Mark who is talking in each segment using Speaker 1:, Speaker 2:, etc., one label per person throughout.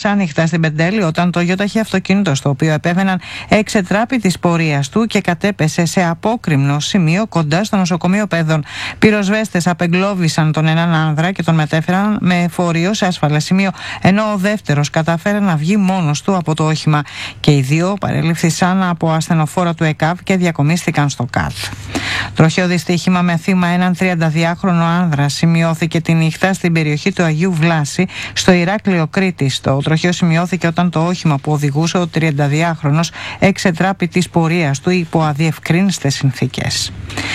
Speaker 1: μεσάνυχτα στην Πεντέλη όταν το γιοταχή αυτοκίνητο στο οποίο επέβαιναν εξετράπη της πορείας του και κατέπεσε σε απόκρημνο σημείο κοντά στο νοσοκομείο Παιδών. Πυροσβέστες απεγκλώβησαν τον έναν άνδρα και τον μετέφεραν με φορείο σε ασφαλές σημείο, ενώ ο δεύτερος κατάφερε να βγει μόνος του από το όχημα. Και οι δύο παρελήφθησαν από ασθενοφόρα του ΕΚΑΒ και διακομίστηκαν στο ΚΑΤ. Τροχαίο δυστύχημα με θύμα έναν 32χρονο άνδρα σημειώθηκε τη νύχτα στην περιοχή του Αγίου Βλάση, στο Ηράκλειο Κρήτης. Το τροχαίο σημειώθηκε όταν το όχημα που οδηγούσε ο 32χρονος εξετράπη της πορείας του υπό αδιευκρίνιστες συνθήκες.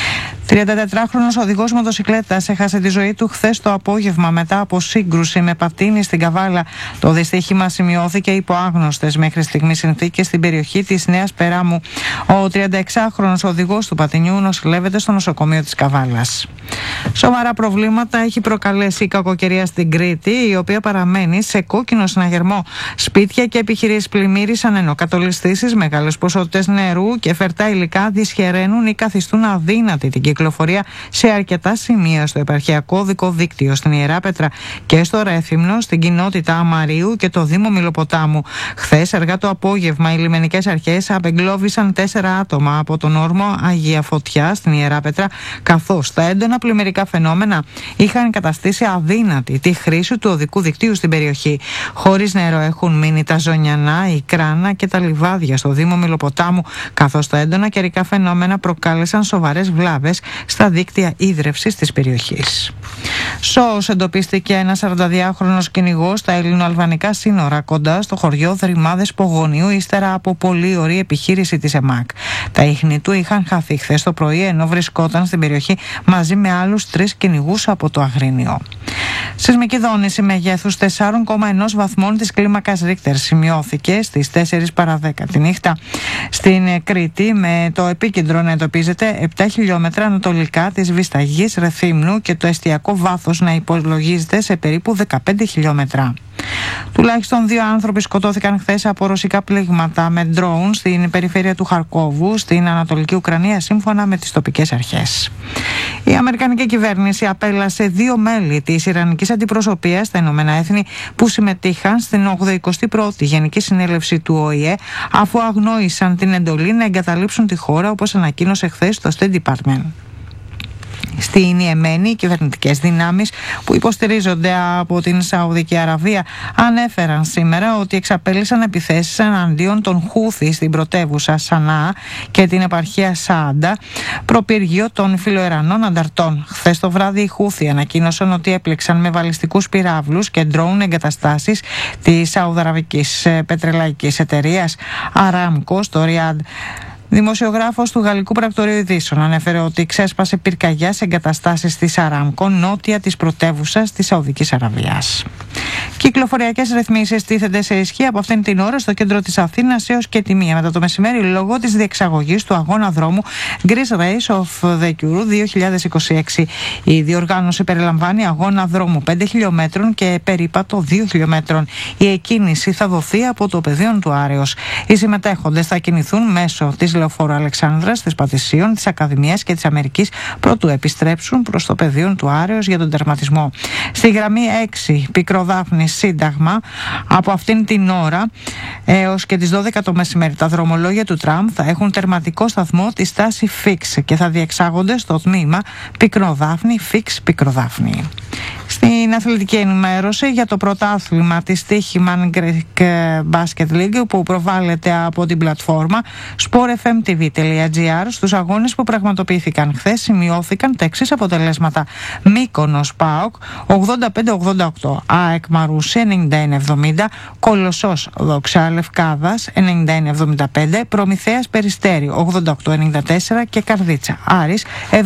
Speaker 1: 34χρονος οδηγός μοτοσικλέτας έχασε τη ζωή του χθες το απόγευμα μετά από σύγκρουση με πατίνι στην Καβάλα. Το δυστύχημα σημειώθηκε υπό άγνωστες μέχρι στιγμή συνθήκες στην περιοχή της Νέας Περάμου. Ο 36χρονος οδηγός του πατινιού νοσηλεύεται στο νοσοκομείο της Καβάλας. Σοβαρά προβλήματα έχει προκαλέσει η κακοκαιρία στην Κρήτη, η οποία παραμένει σε κόκκινο συναγερμό. Σπίτια και επιχειρήσεις πλημμύρισαν, ενώ κατολιστήσεις, μεγάλες ποσότητες νερού και φερτά υλικά δυσχεραίνουν ή καθιστούν αδύνατη την κυκλοφορία σε αρκετά σημεία στο επαρχιακό οδικό δίκτυο στην Ιεράπετρα και στο Ρέθυμνο, στην κοινότητα Αμαρίου και το Δήμο Μιλοποτάμου. Χθες, αργά το απόγευμα, οι λιμενικές αρχές απεγκλώβησαν 4 άτομα από τον όρμο Αγία Φωτιά στην Ιεράπετρα, καθώς τα έντονα πλημμυρικά φαινόμενα είχαν καταστήσει αδύνατη τη χρήση του οδικού δικτύου στην περιοχή. Χωρίς νερό έχουν μείνει τα Ζωνιανά, η Κράνα και τα λιβάδια στο Δήμο Μιλοποτάμου, καθώς τα έντονα καιρικά φαινόμενα προκάλεσαν σοβαρές βλάβες στα δίκτυα ίδρευσης της περιοχής. Σώος εντοπίστηκε ένας 42χρονος κυνηγός στα ελληνοαλβανικά σύνορα κοντά στο χωριό Δρυμάδες Πογονίου, ύστερα από πολύ ωραία επιχείρηση της ΕΜΑΚ. Τα ίχνη του είχαν χαθεί χθες το πρωί, ενώ βρισκόταν στην περιοχή μαζί με άλλους 3 κυνηγούς από το Αγρίνιο. Σεισμική δόνηση μεγέθους 4,1 βαθμών της κλίμακας Ρίχτερ σημειώθηκε στις 4 παρά 10 τη νύχτα στην Κρήτη, με το επίκεντρο να εντοπίζεται 7 χιλιόμετρα ανατολικά της Βισταγής Ρεθύμνου και το εστιακό βάθος να υπολογίζεται σε περίπου 15 χιλιόμετρα. Τουλάχιστον 2 άνθρωποι σκοτώθηκαν χθες από ρωσικά πλήγματα με ντρόουν στην περιφέρεια του Χαρκόβου, στην Ανατολική Ουκρανία, σύμφωνα με τις τοπικές αρχές. Η Αμερικανική κυβέρνηση απέλασε 2 μέλη της Ιρανικής αντιπροσωπείας στα Ηνωμένα Έθνη που συμμετείχαν στην 81η Γενική Συνέλευση του ΟΗΕ, αφού αγνόησαν την εντολή να εγκαταλείψουν τη χώρα, όπως ανακοίνωσε χθες το State Department. Στην Ιεμένη, οι κυβερνητικές δυνάμεις που υποστηρίζονται από την Σαουδική Αραβία ανέφεραν σήμερα ότι εξαπέλυσαν επιθέσεις εναντίον των Χούθι στην πρωτεύουσα Σανά και την επαρχία Σάντα, προπύργιο των φιλοερανών ανταρτών. Χθες το βράδυ οι Χούθι ανακοίνωσαν ότι έπληξαν με βαλιστικούς πυράβλους και ντρόουν εγκαταστάσεις της Σαουδαραβικής πετρελαϊκής εταιρείας Aramco στο Ριάντ. Δημοσιογράφος του Γαλλικού Πρακτορείου Ειδήσεων ανέφερε ότι ξέσπασε πυρκαγιά σε εγκαταστάσεις της Aramco νότια της πρωτεύουσας της Σαουδικής Αραβίας. Κυκλοφοριακές ρυθμίσεις τίθενται σε ισχύ από αυτήν την ώρα στο κέντρο της Αθήνας έως και τη 1 μετά το μεσημέρι, λόγω της διεξαγωγής του αγώνα δρόμου Greece Race of the Euro 2026. Η διοργάνωση περιλαμβάνει αγώνα δρόμου 5 χιλιόμετρων και περίπατο 2 χιλιόμετρων. Η εκκίνηση θα δοθεί από το πεδίο του Άρεως. Οι συμμετέχοντες θα κινηθούν μέσω της λεωφόρου Αλεξάνδρας, της Πατησίων, της Ακαδημίας και της Αμερικής, προτού επιστρέψουν προς το πεδίο του Άρεως για τον τερματισμό. Στη γραμμή 6 Πικροδάφνη Σύνταγμα, από αυτήν την ώρα έως και τις 12 το μεσημέρι, τα δρομολόγια του τραμ θα έχουν τερματικό σταθμό τη στάση Φίξ και θα διεξάγονται στο τμήμα Πικροδάφνη Φίξ Πικροδάφνη. Στην αθλητική ενημέρωση για το πρωτάθλημα της Τύχημαν Greek Basket League που προβάλλεται από την πλατφόρμα sportfmtv.gr, στους αγώνες που πραγματοποιήθηκαν χθες σημειώθηκαν τα εξής αποτελέσματα: Μύκονος ΠΑΟΚ 85-88, ΑΕΚ Μαρούσι 91-70, Κολοσσός Δοξά Λευκάδας 91-75, Προμηθέας Περιστέρι 88-94 και Καρδίτσα Άρης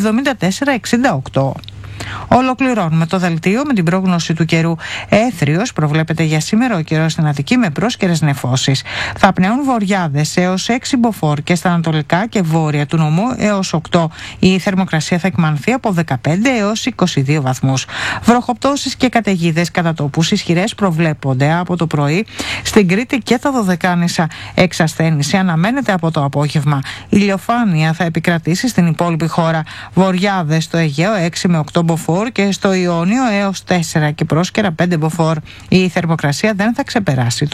Speaker 1: 74-68. Ολοκληρώνουμε το δελτίο με την πρόγνωση του καιρού. Έθριος προβλέπεται για σήμερα ο καιρός στην Αττική με πρόσκαιρες νεφώσεις. Θα πνέουν βοριάδες έως 6 μποφόρ και στα ανατολικά και βόρεια του νομού έως 8. Η θερμοκρασία θα εκμανθεί από 15 έως 22 βαθμούς. Βροχοπτώσεις και καταιγίδες κατά τόπους ισχυρές προβλέπονται από το πρωί στην Κρήτη και τα Δωδεκάνησα. Εξασθένηση αναμένεται από το απόγευμα. Ηλιοφάνεια θα επικρατήσει στην υπόλοιπη χώρα. Βοριάδες στο Αιγαίο 6 με 8 μποφόρ και στο Ιόνιο έως 4 και πρόσκαιρα 5 μποφόρ. Η θερμοκρασία δεν θα ξεπεράσει